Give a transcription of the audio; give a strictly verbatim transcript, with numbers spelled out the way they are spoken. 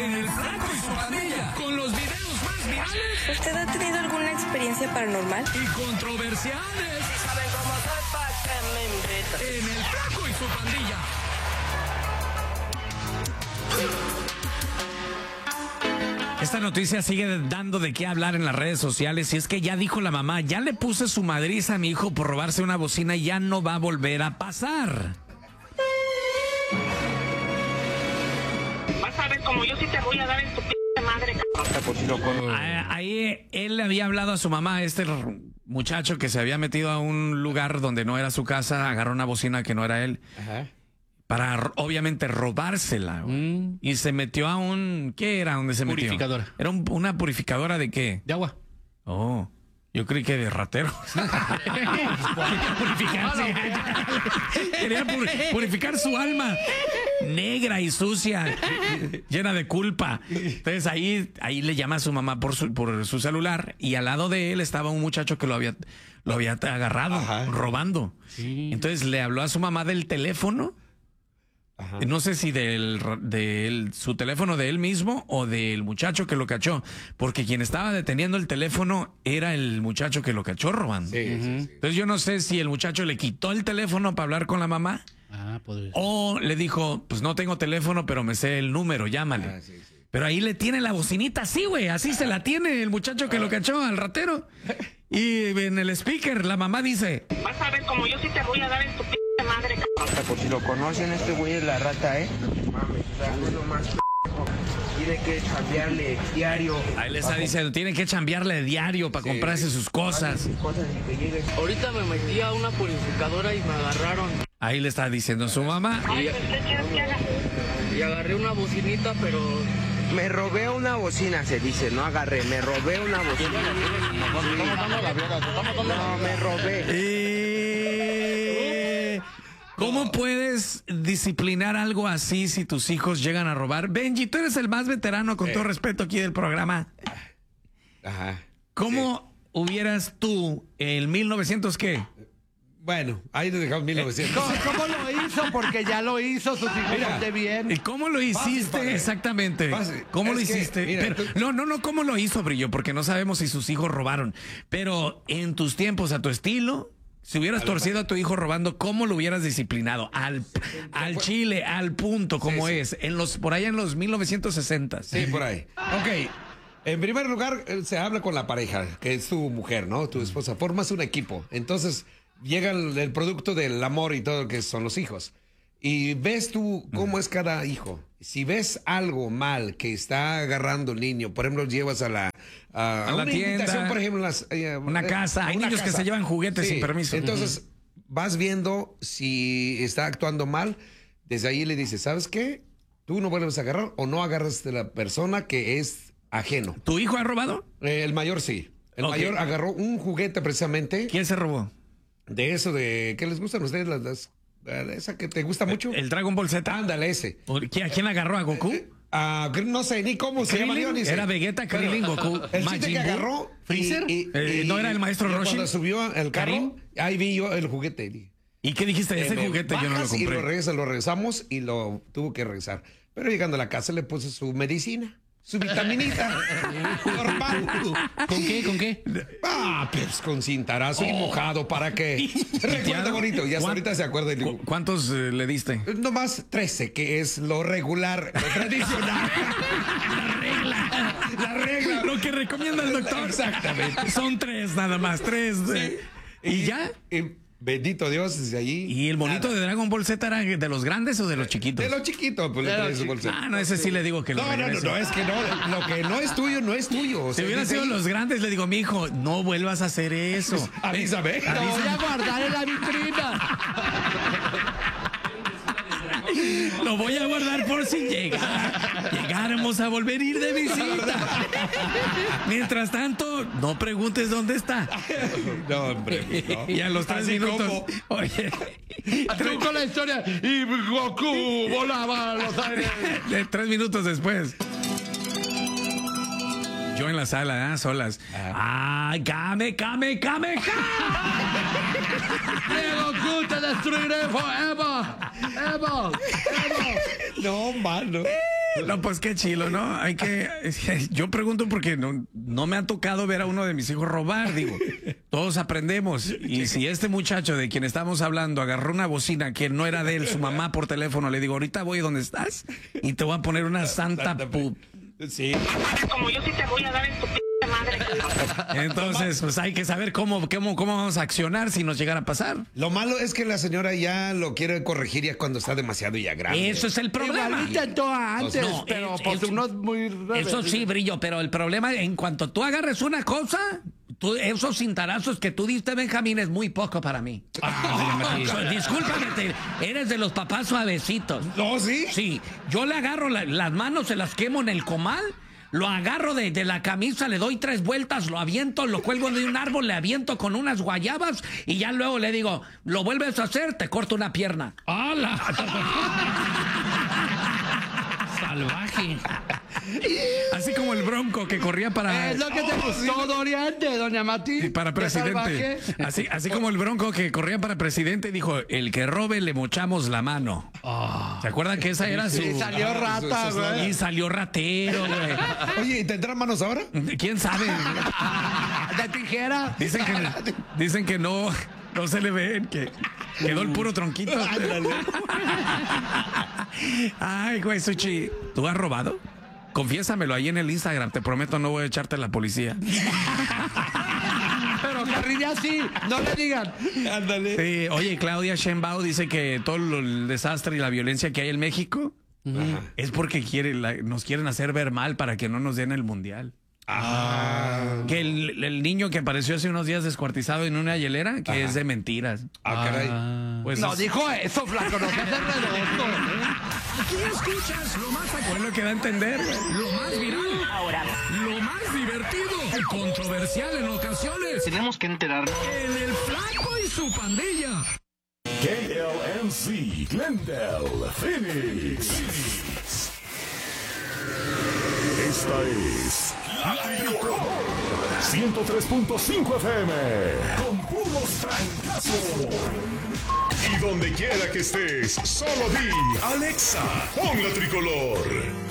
en El Flaco y su Pandilla, con los videos más virales. ¿Usted ha tenido alguna experiencia paranormal? Y controversiales. ¿Y saben cómo soy pa' que me inviten? En El Flaco y su Pandilla. Esta noticia sigue dando de qué hablar en las redes sociales y es que ya dijo la mamá, ya le puse su madriza a mi hijo por robarse una bocina y ya no va a volver a pasar. Vas a ver como yo sí te voy a dar en tu p*** madre, cabrón. Ahí él le había hablado a su mamá, este muchacho que se había metido a un lugar donde no era su casa, agarró una bocina que no era él. Ajá. Para obviamente robársela. Mm. Y se metió a un... ¿Qué era donde se metió? Purificadora. ¿Era un, una purificadora de qué? De agua. Oh, yo creí que de ratero. Purificarse. Quería pur purificar su alma negra y sucia, llena de culpa. Entonces ahí, ahí le llama a su mamá por su, por su celular y al lado de él estaba un muchacho que lo había, lo había agarrado, Ajá. robando. Sí. Entonces le habló a su mamá del teléfono. Ajá. No sé si del, de su teléfono de él mismo o del muchacho que lo cachó, porque quien estaba deteniendo el teléfono era el muchacho que lo cachó robando. Sí, uh-huh. sí, sí. Entonces yo no sé si el muchacho le quitó el teléfono para hablar con la mamá ah, o le dijo, pues no tengo teléfono, pero me sé el número, llámale. Ah, sí, sí. Pero ahí le tiene la bocinita así, güey, así se la tiene el muchacho que lo cachó al ratero. Y en el speaker la mamá dice, vas a ver como yo sí te voy a dar en tu p*** madre, cabrón. Por si lo conocen, este güey es la rata, ¿eh? Tiene que cambiarle diario. Ahí le está diciendo, tiene que chambearle diario para sí, comprarse sus cosas. Ahorita me metí a una purificadora y me agarraron. Ahí le está diciendo su mamá. Ay, pues, ¿qué quieres que haga? Y agarré una bocinita, pero... Me robé una bocina, se dice, no agarré, me robé una bocina. No, me robé. Eh, ¿Cómo puedes disciplinar algo así si tus hijos llegan a robar? Benji, tú eres el más veterano, con eh. todo respeto, aquí del programa. Ajá. ¿Cómo sí. hubieras tú, en mil novecientos qué? Bueno, ahí te dejamos mil novecientos. ¿Cómo, ¿Cómo lo hizo? Porque ya lo hizo, sus hijos de bien. ¿Y cómo lo hiciste fácil, exactamente? Fácil. ¿Cómo es lo hiciste? Que, mira, Pero, tú... No, no, no, ¿cómo lo hizo, Brillo? Porque no sabemos si sus hijos robaron. Pero en tus tiempos, a tu estilo, si hubieras a torcido a tu hijo robando, ¿cómo lo hubieras disciplinado? Al, al chile, al punto, como sí, sí. es. En los, por allá en los mil novecientos sesenta. Sí, por ahí. Ok. En primer lugar, se habla con la pareja, que es tu mujer, ¿no? Tu esposa. Formas un equipo. Entonces... llega el, el producto del amor y todo lo que son los hijos. Y ves tú cómo es cada hijo. Si ves algo mal que está agarrando el niño, por ejemplo, llevas a la, a, a a la una tienda, por ejemplo, las, eh, una casa. Hay una niños casa. que se llevan juguetes sí. sin permiso. Entonces, uh-huh. vas viendo si está actuando mal. Desde ahí le dices, ¿sabes qué? Tú no vuelves a agarrar o no agarras de la persona que es ajeno. ¿Tu hijo ha robado? Eh, el mayor sí. El okay. mayor agarró un juguete precisamente. ¿Quién se robó? De eso, de ¿qué les gustan a ustedes? Las, las, esa que te gusta mucho. El, el Dragon Ball Z. Ándale, ese. ¿A quién agarró? ¿A Goku? Uh, no sé ni cómo se llama. Era Vegeta, Krillin, Goku. El chiste que agarró. ¿Freezer? Y, y, eh, ¿No era el maestro Roshi? Cuando subió el carro, ¿Karim? Ahí vi yo el juguete. ¿Y qué dijiste de ese juguete? Yo no lo compré. Y lo, regresa, lo regresamos y lo tuvo que regresar. Pero llegando a la casa le puse su medicina. Su vitaminita normal. ¿Con qué? ¿Con qué? Ah, pues con cintarazo oh. y mojado para que se recuerde bonito. Y hasta ahorita se acuerda. Y digo, ¿cuántos eh, le diste? Nomás trece, que es lo regular, lo tradicional. La regla. La regla. Lo que recomienda el doctor. Exactamente. Son tres nada más, tres. Sí. ¿Y, ¿Y ya? Y, Bendito Dios, desde allí. ¿Y el monito nada. de Dragon Ball Z era de los grandes o de los chiquitos? De los chiquitos, pues le los chi Ah, no, ese sí le digo que lo No, no, no, no, es que no, lo que no es tuyo, no es tuyo. O sea, si hubieran sido ahí los grandes, le digo, mi hijo, no vuelvas a hacer eso. Avísame. Lo voy a guardar en la vitrina. Lo voy a guardar por si llega. Llegáramos a volver a ir de visita. Mientras tanto, no preguntes dónde está. No, hombre. No. Y a los tres Así minutos. Como... Oye. Truco la historia. Y Goku volaba a los aires. De tres minutos después. Yo en la sala, ¿eh? Solas. Ah. ¡Ay, Kame, Kame, Kame, Kame! Goku, te destruiré forever. Ever, ever. No, mano. No, pues qué chilo, ¿no? Hay que... Yo pregunto porque no, no me ha tocado ver a uno de mis hijos robar, digo. Todos aprendemos. Y si este muchacho de quien estamos hablando agarró una bocina que no era de él, su mamá por teléfono, le digo, ahorita voy donde estás y te voy a poner una santa pu... Sí. Como yo sí te voy a dar en tu p madre. Entonces, pues hay que saber cómo, cómo, cómo vamos a accionar si nos llegara a pasar. Lo malo es que la señora ya lo quiere corregir ya cuando está demasiado ya grande. Eso es el problema. Igual intentó antes, No, pero es- pues es- uno es muy rebelde. Eso sí, Brillo, pero el problema, en cuanto tú agarres una cosa, tú, esos cintarazos que tú diste, Benjamín, es muy poco para mí. Eso, discúlpame, te- eres de los papás suavecitos. ¿No, sí? Sí, yo le agarro la- las manos, se las quemo en el comal, lo agarro de, de la camisa, le doy tres vueltas, lo aviento, lo cuelgo de un árbol, le aviento con unas guayabas y ya luego le digo, lo vuelves a hacer, te corto una pierna. ¡Hala! Salvaje. Así como el Bronco que corría para... Es lo que te gustó, Dorian, de Doña Mati. Sí, para de presidente. Salvaje. Así, así como el Bronco que corría para presidente dijo, el que robe le mochamos la mano. ¿Se acuerdan que esa era su... Sí, salió rata, eso es güey. Y salió ratero, güey. Oye, ¿y tendrán manos ahora? ¿Quién sabe? De tijera. Dicen que, dicen que no, no se le ven, que quedó el puro tronquito. Ay, güey, Suchi, ¿tú has robado? Confiésamelo ahí en el Instagram, te prometo no voy a echarte a la policía. Pero Carrilla sí, no le digan. Ándale. Sí, oye, Claudia Sheinbaum dice que todo lo- el desastre y la violencia que hay en México es porque quiere, la- nos quieren hacer ver mal para que no nos den el mundial. Ah. Que el, el niño que apareció hace unos días descuartizado en una hielera, que es de mentiras. Ah, caray. Pues No es- dijo eso, flaco, no seas redondo. Aquí escuchas lo más actual, lo que da a entender, lo más viral, ahora, lo más divertido, controversial en ocasiones, Tenemos que enterarnos. en el Flaco y su pandilla. K L M C, Glendale, Phoenix. Esta es La Tricol ciento tres punto cinco F M con puros trancazos. Y donde quiera que estés, solo di Alexa, pon la tricolor.